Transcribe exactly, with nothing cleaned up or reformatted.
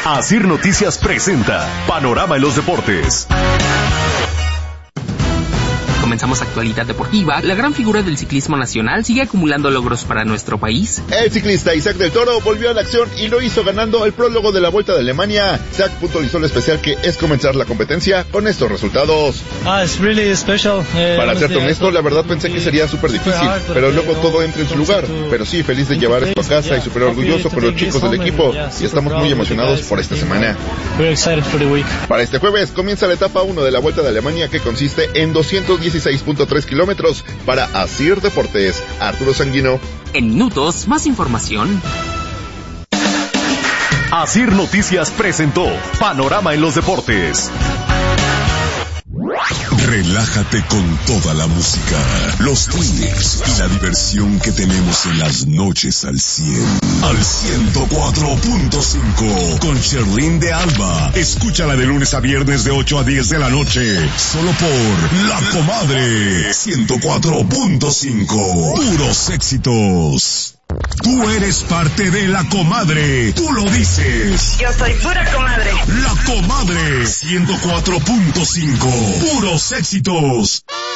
Asir Noticias presenta Panorama en los Deportes. Comenzamos actualidad deportiva. La gran figura del ciclismo nacional sigue acumulando logros para nuestro país. El ciclista Isaac del Toro volvió a la acción y lo hizo ganando el prólogo de la Vuelta de Alemania. Isaac puntualizó lo especial que es comenzar la competencia con estos resultados. Ah, it's really special. Uh, Para serte honesto, la verdad pensé que sería súper difícil, pero luego todo entra en su lugar. Pero sí, feliz de llevar esto a casa y súper orgulloso con los chicos del equipo. Y estamos muy emocionados por esta semana. Para este jueves comienza la etapa uno de la Vuelta de Alemania, que consiste en doscientos dieciséis punto tres kilómetros. Para Asir Deportes, Arturo Sanguino. En minutos, más información. Asir Noticias presentó Panorama en los Deportes. Relájate con toda la música, los tips y la diversión que tenemos en las noches al cien. Al ciento cuatro punto cinco con Sherlyn de Alba. Escúchala de lunes a viernes de ocho a diez de la noche. Solo por La Comadre. ciento cuatro punto cinco. Puros éxitos. Tú eres parte de La Comadre. Tú lo dices. Yo soy pura comadre. La Comadre. ciento cuatro punto cinco. Puros éxitos.